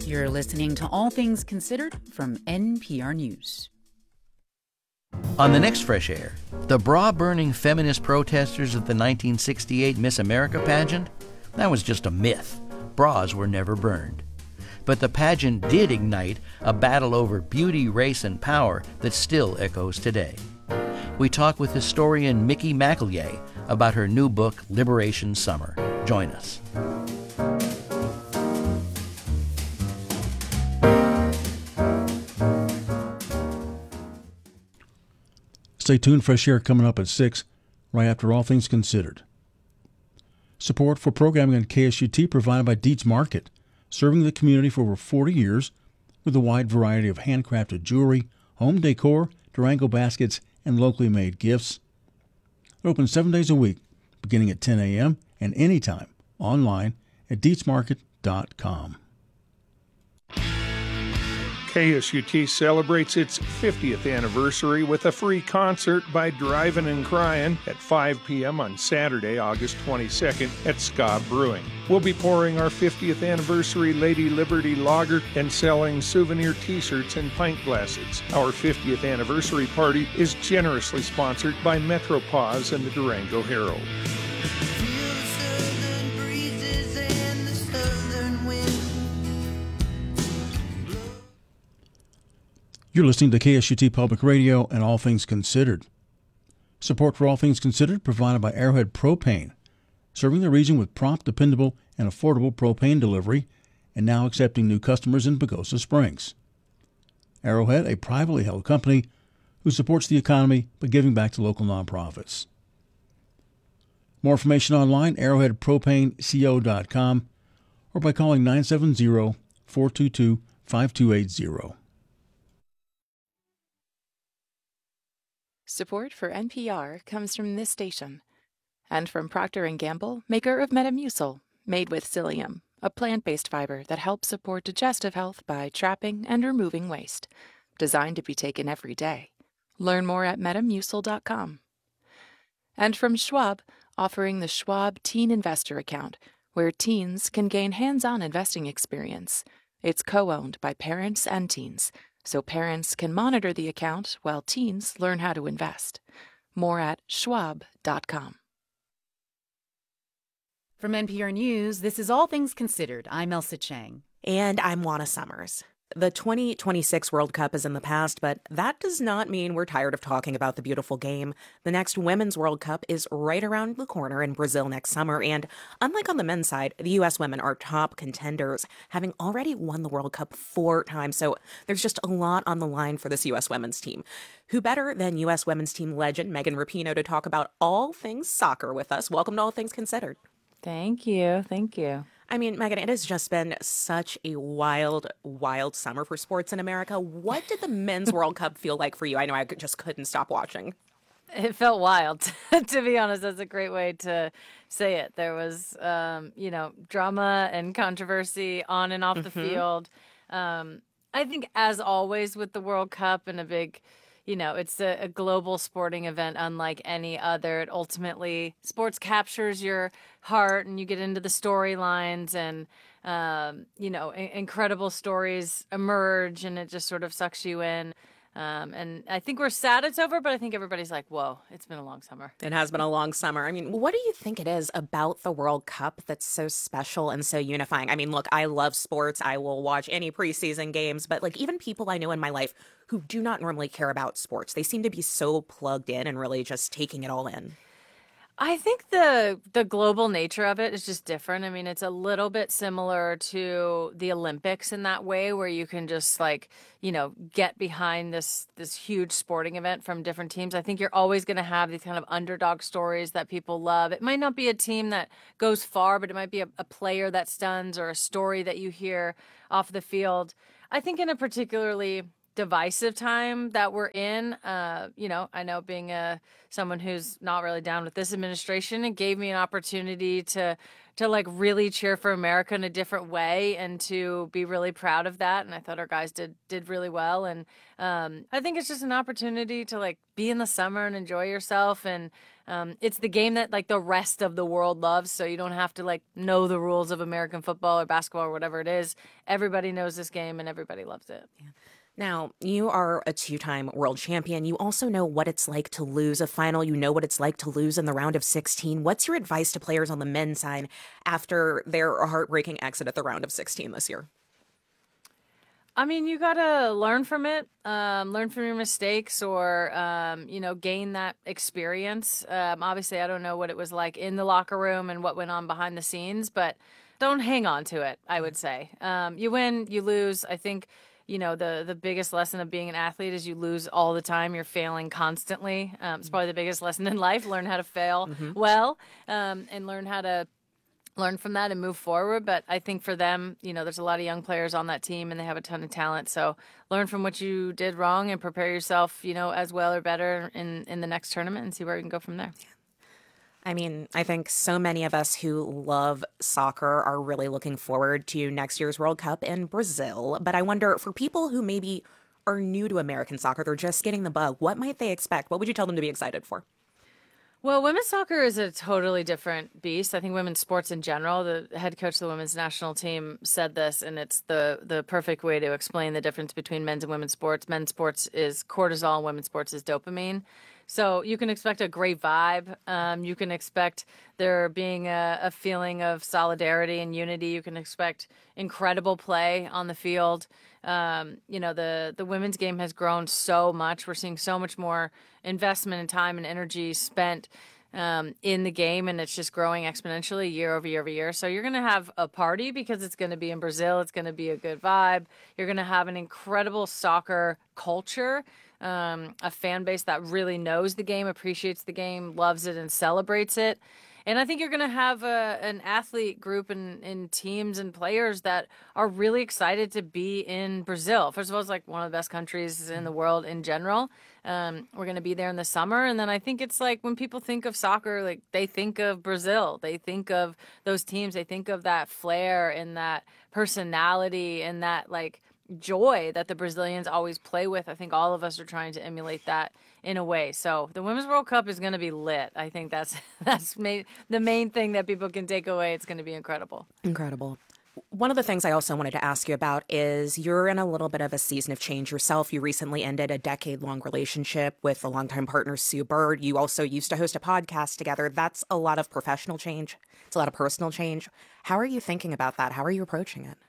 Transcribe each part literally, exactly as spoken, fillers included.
You're listening to All Things Considered from N P R News. On the next Fresh Air, the bra-burning feminist protesters of the nineteen sixty-eight Miss America pageant? That was just a myth. Bras were never burned. But the pageant did ignite a battle over beauty, race, and power that still echoes today. We talk with historian Mickey McEllier about her new book, Liberation Summer. Join us. Stay tuned, Fresh Air coming up at six, right after All Things Considered. Support for programming on K S U T provided by Dietz Market, serving the community for over forty years with a wide variety of handcrafted jewelry, home decor, Durango baskets, and locally made gifts. They're open seven days a week, beginning at ten a.m. and anytime online at dietz market dot com. K S U T celebrates its fiftieth anniversary with a free concert by Drivin' and Cryin' at five p.m. on Saturday, August twenty-second at Ska Brewing. We'll be pouring our fiftieth anniversary Lady Liberty Lager and selling souvenir t-shirts and pint glasses. Our fiftieth anniversary party is generously sponsored by Metropause and the Durango Herald. You're listening to K S U T Public Radio and All Things Considered. Support for All Things Considered provided by Arrowhead Propane, serving the region with prompt, dependable, and affordable propane delivery, and now accepting new customers in Pagosa Springs. Arrowhead, a privately held company who supports the economy by giving back to local nonprofits. More information online, arrowhead propane co dot com, or by calling nine seven zero, four two two, five two eight zero. Support for N P R comes from this station and from Procter and Gamble, maker of Metamucil, made with psyllium, a plant-based fiber that helps support digestive health by trapping and removing waste. Designed to be taken every day. Learn more at metamucil dot com. And from Schwab, offering the Schwab Teen Investor Account, where teens can gain hands-on investing experience. It's co-owned by parents and teens, so parents can monitor the account while teens learn how to invest. More at schwab dot com. From N P R News, this is All Things Considered. I'm Elsa Chang. And I'm Juana Summers. The twenty twenty-six World Cup is in the past, but that does not mean we're tired of talking about the beautiful game. The next Women's World Cup is right around the corner in Brazil next summer, and unlike on the men's side, the U S women are top contenders, having already won the World Cup four times, so there's just a lot on the line for this U S women's team. Who better than U S women's team legend Megan Rapinoe to talk about all things soccer with us? Welcome to All Things Considered. Thank you. Thank you. I mean, Megan, it has just been such a wild, wild summer for sports in America. What did the Men's World Cup feel like for you? I know I just couldn't stop watching. It felt wild, to be honest. That's a great way to say it. There was, um, you know, drama and controversy on and off the Mm-hmm. field. Um, I think, as always with the World Cup and a big, you know, it's a, a global sporting event unlike any other. It ultimately, sports captures your heart and you get into the storylines and, um, you know, I- incredible stories emerge and it just sort of sucks you in. Um, and I think we're sad it's over, but I think everybody's like, whoa, it's been a long summer. It has been a long summer. I mean, what do you think it is about the World Cup that's so special and so unifying? I mean, look, I love sports. I will watch any preseason games, but like even people I know in my life who do not normally care about sports, they seem to be so plugged in and really just taking it all in. I think the the global nature of it is just different. I mean, it's a little bit similar to the Olympics in that way, where you can just like, you know, get behind this this huge sporting event from different teams. I think you're always going to have these kind of underdog stories that people love. It might not be a team that goes far, but it might be a, a player that stuns or a story that you hear off the field. I think in a particularly divisive time that we're in. Uh, you know, I know being a someone who's not really down with this administration, it gave me an opportunity to to like really cheer for America in a different way and to be really proud of that. And I thought our guys did did really well. And um, I think it's just an opportunity to like be in the summer and enjoy yourself. And um, it's the game that like the rest of the world loves. So you don't have to like know the rules of American football or basketball or whatever it is. Everybody knows this game and everybody loves it. Yeah. Now, you are a two-time world champion. You also know what it's like to lose a final. You know what it's like to lose in the round of sixteen. What's your advice to players on the men's side after their heartbreaking exit at the round of sixteen this year? I mean, you got to learn from it, um, learn from your mistakes or, um, you know, gain that experience. Um, obviously, I don't know what it was like in the locker room and what went on behind the scenes, but don't hang on to it, I would say. Um, you win, you lose. I think you know, the, the biggest lesson of being an athlete is you lose all the time. You're failing constantly. Um, it's probably the biggest lesson in life. Learn how to fail mm-hmm. well um, and learn how to learn from that and move forward. But I think for them, you know, there's a lot of young players on that team and they have a ton of talent. So learn from what you did wrong and prepare yourself, you know, as well or better in, in the next tournament and see where we can go from there. Yeah. I mean, I think so many of us who love soccer are really looking forward to next year's World Cup in Brazil. But I wonder, for people who maybe are new to American soccer, they're just getting the bug, what might they expect? What would you tell them to be excited for? Well, women's soccer is a totally different beast. I think women's sports in general, the head coach of the women's national team said this, and it's the, the perfect way to explain the difference between men's and women's sports. Men's sports is cortisol, and women's sports is dopamine. So you can expect a great vibe. Um, you can expect there being a, a feeling of solidarity and unity. You can expect incredible play on the field. Um, you know, the, the women's game has grown so much. We're seeing so much more investment and time and energy spent um, in the game, and it's just growing exponentially year over year over year. So you're going to have a party because it's going to be in Brazil. It's going to be a good vibe. You're going to have an incredible soccer culture. Um, a fan base that really knows the game, appreciates the game, loves it, and celebrates it. And I think you're going to have a, an athlete group and, and teams and players that are really excited to be in Brazil. First of all, it's like one of the best countries in the world in general. Um, we're going to be there in the summer. And then I think it's like when people think of soccer, like they think of Brazil. They think of those teams. They think of that flair and that personality and that like joy that the Brazilians always play with. I think all of us are trying to emulate that in a way. So the Women's World Cup is going to be lit. I think that's that's ma- the main thing that people can take away. It's going to be incredible. Incredible. One of the things I also wanted to ask you about is you're in a little bit of a season of change yourself. You recently ended a decade-long relationship with a longtime partner, Sue Bird. You also used to host a podcast together. That's a lot of professional change. It's a lot of personal change. How are you thinking about that? How are you approaching it?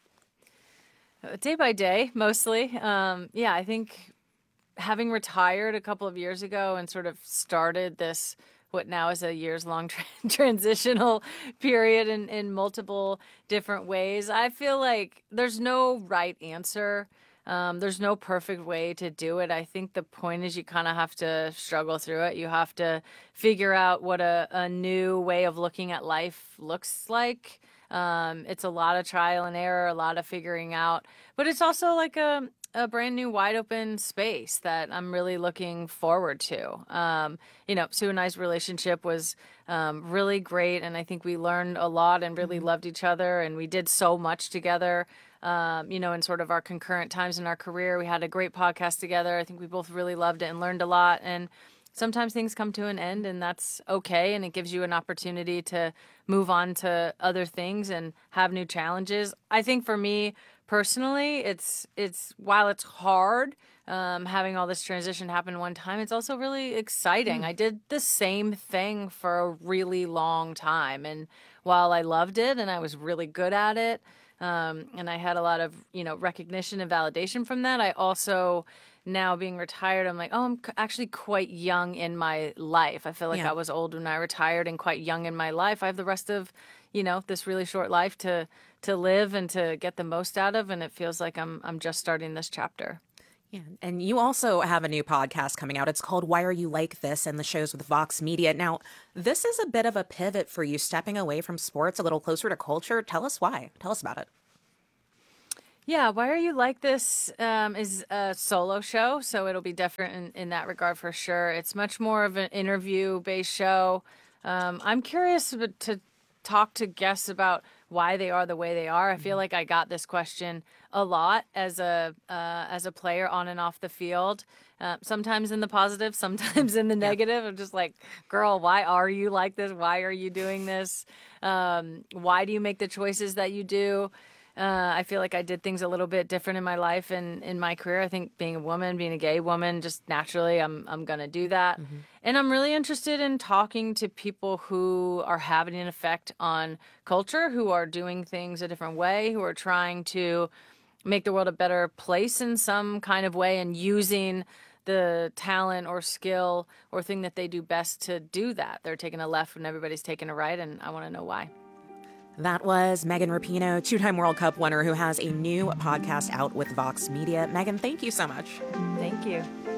Day by day, mostly. Um, yeah, I think having retired a couple of years ago and sort of started this, what now is a years-long tra- transitional period in, in multiple different ways, I feel like there's no right answer. Um, there's no perfect way to do it. I think the point is you kind of have to struggle through it. You have to figure out what a, a new way of looking at life looks like. Um, it's a lot of trial and error, a lot of figuring out, but it's also like a, a brand new wide open space that I'm really looking forward to. Um, you know, Sue and I's relationship was um, really great. And I think we learned a lot and really loved each other. And we did so much together, um, you know, in sort of our concurrent times in our career. We had a great podcast together. I think we both really loved it and learned a lot. And sometimes things come to an end and that's okay. And it gives you an opportunity to move on to other things and have new challenges. I think for me personally, it's, it's, while it's hard, um, having all this transition happen one time, it's also really exciting. Mm. I did the same thing for a really long time. And while I loved it and I was really good at it, um, and I had a lot of, you know, recognition and validation from that, I also, now being retired, I'm like, oh, I'm actually quite young in my life. I feel like yeah. I was old when I retired and quite young in my life. I have the rest of, you know, this really short life to to live and to get the most out of. And it feels like I'm I'm just starting this chapter. Yeah. And you also have a new podcast coming out. It's called Why Are You Like This? And the show's with Vox Media. Now, this is a bit of a pivot for you, stepping away from sports, a little closer to culture. Tell us why. Tell us about it. Yeah, Why Are You Like This um, is a solo show, so it'll be different in, in that regard for sure. It's much more of an interview-based show. Um, I'm curious to talk to guests about why they are the way they are. I feel like I got this question a lot as a uh, as a player on and off the field. Uh, sometimes in the positive, sometimes in the negative. I'm just like, girl, why are you like this? Why are you doing this? Um, why do you make the choices that you do? Uh, I feel like I did things a little bit different in my life and in my career. I think being a woman, being a gay woman, just naturally, I'm I'm gonna do that. Mm-hmm. And I'm really interested in talking to people who are having an effect on culture, who are doing things a different way, who are trying to make the world a better place in some kind of way, and using the talent or skill or thing that they do best to do that. They're taking a left when everybody's taking a right, and I want to know why. That was Megan Rapinoe, two-time World Cup winner who has a new podcast out with Vox Media. Megan, thank you so much. Thank you.